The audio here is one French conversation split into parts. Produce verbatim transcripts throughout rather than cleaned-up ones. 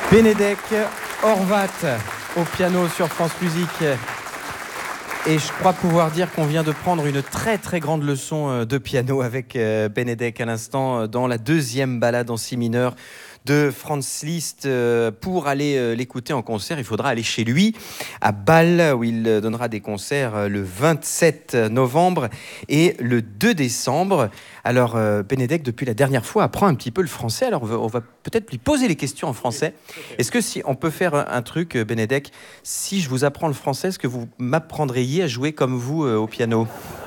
Benedek Horvat au piano sur France Musique. Et je crois pouvoir dire qu'on vient de prendre une très très grande leçon de piano avec Benedek à l'instant dans la deuxième balade en si mineur de Franz Liszt. Pour aller l'écouter en concert, il faudra aller chez lui à Bâle où il donnera des concerts le vingt-sept novembre et le deux décembre. Alors Benedek, depuis la dernière fois, apprend un petit peu le français. Alors on va, on va peut-être lui poser les questions en français. Est-ce que si on peut faire un truc, Benedek, si je vous apprends le français, est-ce que vous m'apprendriez à jouer comme vous au piano ?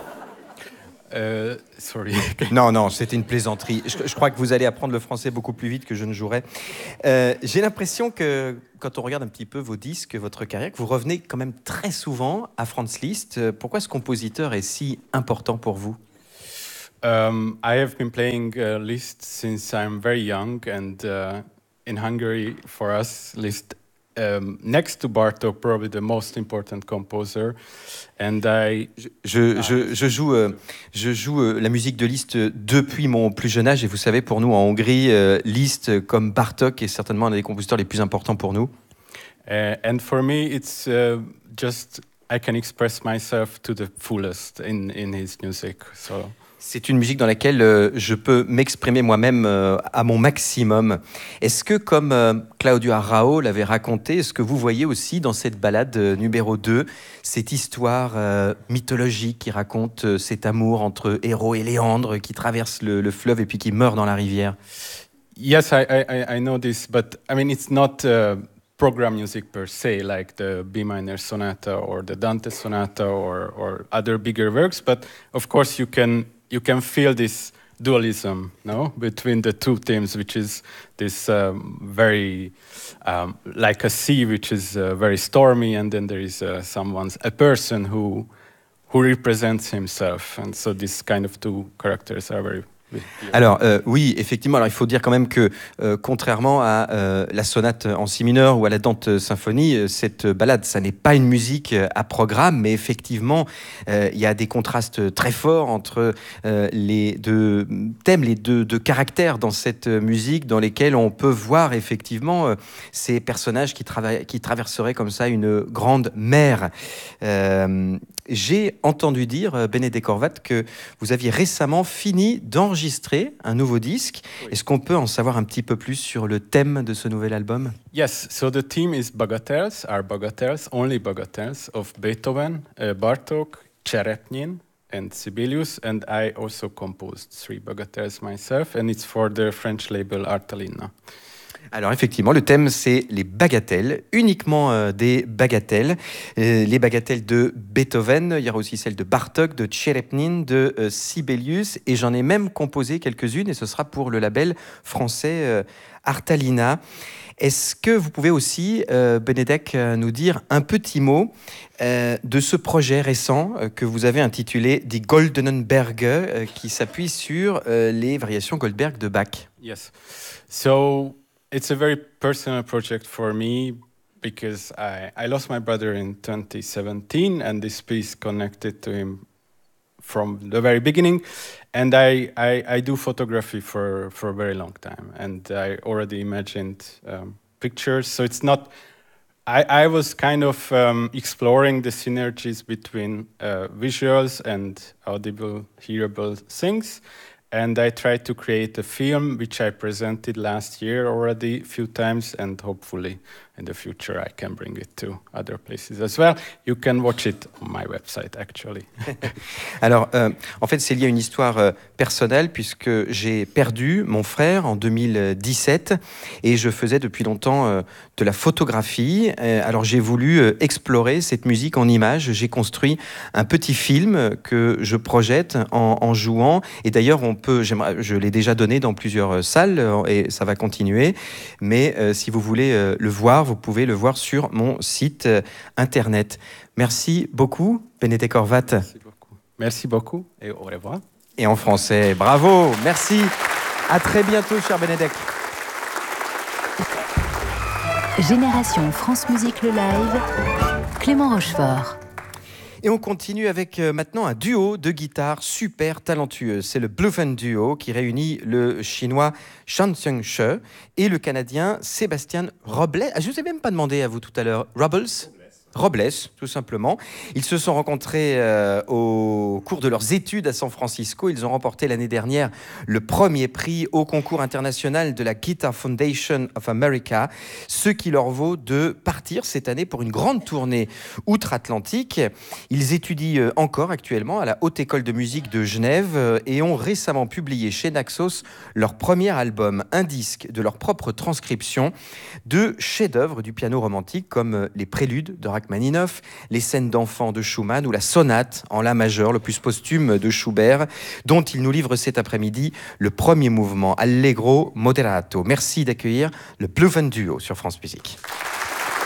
Euh, sorry. Non, non, c'était une plaisanterie. Je, je crois que vous allez apprendre le français beaucoup plus vite que je ne jouerai. Euh, j'ai l'impression que, quand on regarde un petit peu vos disques, votre carrière, que vous revenez quand même très souvent à Franz Liszt. Pourquoi ce compositeur est si important pour vous ? Um, I have been playing uh, Liszt since I'm very young, and uh, in Hungary, for us, Liszt, um, next to Bartók, probably the most important composer. And I, je, je, je joue, euh, je joue euh, la musique de Liszt depuis mon plus jeune âge, et vous savez, pour nous en Hongrie, euh, Liszt, comme Bartók, est certainement un des compositeurs les plus importants pour nous. Uh, and for me, it's uh, just I can express myself to the fullest in in his music. So. C'est une musique dans laquelle euh, je peux m'exprimer moi-même euh, à mon maximum. Est-ce que, comme euh, Claudio Arrau l'avait raconté, est-ce que vous voyez aussi dans cette balade euh, numéro deux cette histoire euh, mythologique qui raconte euh, cet amour entre Héros et Léandre qui traverse le, le fleuve et puis qui meurt dans la rivière? Yes, I, I, I know this, but I mean it's not uh, program music per se, like the B minor sonata or the Dante sonata or, or other bigger works, but of course you can you can feel this dualism, no, between the two themes, which is this um, very um, like a sea, which is uh, very stormy, and then there is uh, someone's a person who who represents himself, and so this kind of two characters are very. Alors euh, oui, effectivement. Alors il faut dire quand même que euh, contrairement à euh, la sonate en si mineur ou à la Dante symphonie, euh, cette balade, ça n'est pas une musique à programme, mais effectivement, euh, il y a des contrastes très forts entre euh, les deux thèmes, les deux, deux caractères dans cette musique, dans lesquels on peut voir effectivement euh, ces personnages qui, trava- qui traverseraient comme ça une grande mer. Euh, j'ai entendu dire, Benedek Horvat, que vous aviez récemment fini d'enregistrer un nouveau disque. Oui. Est-ce qu'on peut en savoir un petit peu plus sur le thème de ce nouvel album? Yes, so the theme is Bagatelles, are Bagatelles, only Bagatelles of Beethoven, uh, Bartók, Cserepnyin, and Sibelius, and I also composed three Bagatelles myself, and it's for the French label Artalina. Alors effectivement, le thème, c'est les bagatelles, uniquement euh, des bagatelles. Euh, les bagatelles de Beethoven, il y aura aussi celles de Bartók, de Cserepnyin, de euh, Sibelius, et j'en ai même composé quelques-unes, et ce sera pour le label français euh, Artalina. Est-ce que vous pouvez aussi, euh, Benedek, euh, nous dire un petit mot euh, de ce projet récent euh, que vous avez intitulé Die Goldenen Berge, euh, qui s'appuie sur euh, les variations Goldberg de Bach? Yes, so it's a very personal project for me because I, I lost my brother in twenty seventeen, and this piece connected to him from the very beginning. And I, I, I do photography for, for a very long time, and I already imagined um, pictures. So it's not, I, I was kind of um, exploring the synergies between uh, visuals and audible, hearable things. And I tried to create a film, which I presented last year already a few times, and hopefully in the future I can bring it to other places as well. You can watch it on my website, actually. Alors, euh, en fait, c'est lié à une histoire euh, personnelle, puisque j'ai perdu mon frère en deux mille dix-sept, et je faisais depuis longtemps euh, de la photographie. Euh, alors, j'ai voulu euh, explorer cette musique en images. J'ai construit un petit film que je projette en, en jouant, et d'ailleurs, on peut, je l'ai déjà donné dans plusieurs salles, et ça va continuer, mais euh, si vous voulez euh, le voir, vous pouvez le voir sur mon site euh, internet. Merci beaucoup, Benedek Horvat. Merci beaucoup. Merci beaucoup et au revoir. Et en français, bravo, merci. À très bientôt, cher Benedek. Génération France Musique le live, Clément Rochefort. Et on continue avec euh, maintenant un duo de guitare super talentueux. C'est le Bluffen Duo qui réunit le chinois Shan Xiang-she et le canadien Sébastien Robles. Ah, je ne vous ai même pas demandé à vous tout à l'heure. Robles Robles, tout simplement. Ils se sont rencontrés euh, au cours de leurs études à San Francisco. Ils ont remporté l'année dernière le premier prix au concours international de la Guitar Foundation of America, ce qui leur vaut de partir cette année pour une grande tournée outre-Atlantique. Ils étudient encore actuellement à la Haute École de musique de Genève et ont récemment publié chez Naxos leur premier album, un disque de leur propre transcription de chefs-d'œuvre du piano romantique comme les préludes de Rachmaninoff, les scènes d'enfants de Schumann ou la sonate en la majeur, le plus posthume de Schubert, dont il nous livre cet après-midi le premier mouvement Allegro Moderato. Merci d'accueillir le Bluffen Duo sur France Musique.